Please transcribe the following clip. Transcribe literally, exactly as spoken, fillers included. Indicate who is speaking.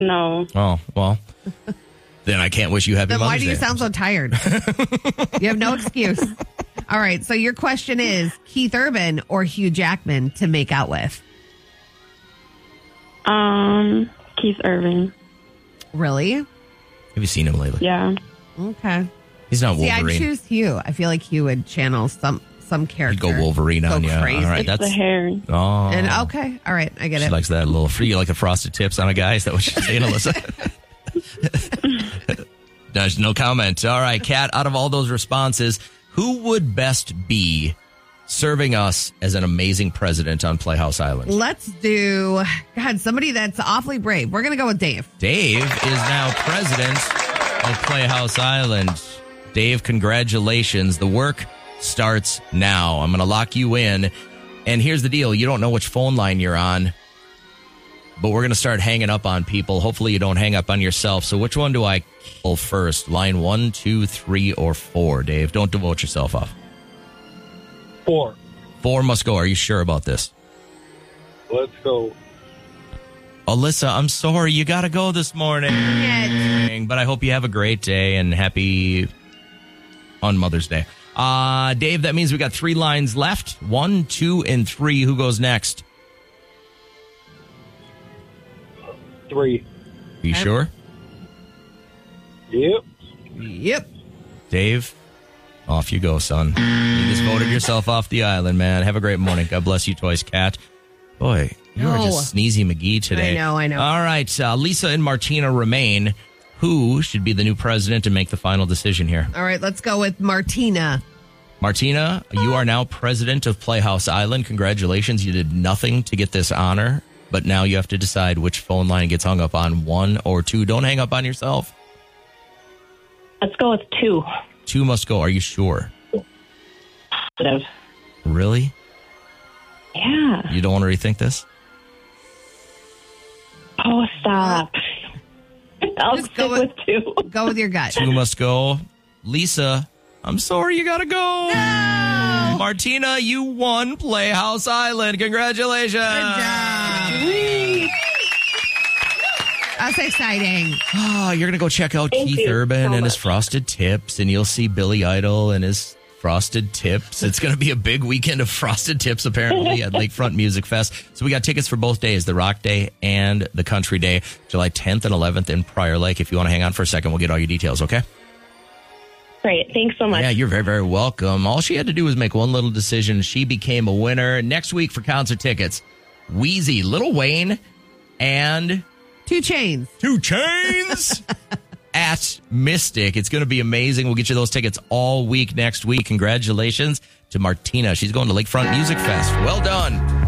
Speaker 1: No.
Speaker 2: Oh, well, then I can't wish you happy
Speaker 3: Then
Speaker 2: Mother's
Speaker 3: why do you
Speaker 2: Day.
Speaker 3: sound so tired? You have no excuse. All right, so your question is Keith Urban or Hugh Jackman to make out with?
Speaker 1: Um, Keith Urban.
Speaker 3: Really?
Speaker 2: Have you seen him lately?
Speaker 1: Yeah.
Speaker 3: Okay.
Speaker 2: He's not
Speaker 3: See,
Speaker 2: Wolverine.
Speaker 3: I'd choose Hugh. I feel like Hugh would channel some some character.
Speaker 2: He'd go Wolverine
Speaker 3: Go
Speaker 2: on you.
Speaker 3: crazy.
Speaker 2: All right,
Speaker 1: It's
Speaker 2: that's
Speaker 1: the hair.
Speaker 2: oh.
Speaker 3: And okay, all right, I get
Speaker 2: She
Speaker 3: it.
Speaker 2: likes that little free, like the frosted tips on a guy. Is that what she's saying, Alyssa? There's no comment. All right, Kat, out of all those responses, who would best be serving us as an amazing president on Playhouse Island?
Speaker 3: Let's do, God, somebody that's awfully brave. We're going to go with Dave.
Speaker 2: Dave is now president of Playhouse Island. Dave, congratulations. The work starts now. I'm going to lock you in. And here's the deal. You don't know which phone line you're on, but we're going to start hanging up on people. Hopefully you don't hang up on yourself. So which one do I kill first? Line one, two, three, or four, Dave? Don't devote yourself off.
Speaker 4: Four.
Speaker 2: Four must go. Are you sure about this?
Speaker 4: Let's go.
Speaker 2: Alyssa, I'm sorry. You got to go this morning.
Speaker 3: It.
Speaker 2: But I hope you have a great day and happy on Mother's Day. Uh, Dave, that means we got three lines left. One, two, and three. Who goes next?
Speaker 4: Three.
Speaker 2: Are you sure?
Speaker 4: Yep.
Speaker 3: Yep.
Speaker 2: Dave, off you go, son. You just voted yourself off the island, man. Have a great morning. God bless you, Toys Cat. Boy, you are
Speaker 3: No.
Speaker 2: just Sneezy McGee today.
Speaker 3: I know, I know.
Speaker 2: All right, uh, Lisa and Martina remain. Who should be the new president and make the final decision here?
Speaker 3: All right, let's go with Martina.
Speaker 2: Martina, you are now president of Playhouse Island. Congratulations. You did nothing to get this honor, but now you have to decide which phone line gets hung up on, one or two. Don't hang up on yourself.
Speaker 1: Let's go with two.
Speaker 2: Two must go. Are you sure?
Speaker 1: Positive.
Speaker 2: Really?
Speaker 1: Yeah.
Speaker 2: You don't want to rethink this?
Speaker 1: Oh, stop. I'll
Speaker 3: Just
Speaker 1: stick
Speaker 3: go with-
Speaker 1: with two.
Speaker 3: Go with your gut.
Speaker 2: Two must go. Lisa, I'm sorry, you gotta go.
Speaker 3: No!
Speaker 2: Martina, you won Playhouse Island. Congratulations.
Speaker 3: Good job. That's exciting.
Speaker 2: Oh, you're gonna go check out
Speaker 1: Thank
Speaker 2: Keith
Speaker 1: you
Speaker 2: Urban
Speaker 1: so
Speaker 2: and his
Speaker 1: much.
Speaker 2: Frosted Tips, and you'll see Billy Idol and his Frosted Tips. It's gonna be a big weekend of Frosted Tips, apparently, at Lakefront Music Fest. So we got tickets for both days, the Rock Day and the Country Day, July tenth and eleventh in Prior Lake. If you want to hang on for a second, we'll get all your details, okay?
Speaker 1: Great. Thanks so much.
Speaker 2: Yeah, you're very, very welcome. All she had to do was make one little decision. She became a winner. Next week for concert tickets, Wheezy, Lil Wayne, and
Speaker 3: Two Chains.
Speaker 2: Two Chains at Mystic. It's going to be amazing. We'll get you those tickets all week next week. Congratulations to Martina. She's going to Lakefront Music Fest. Well done.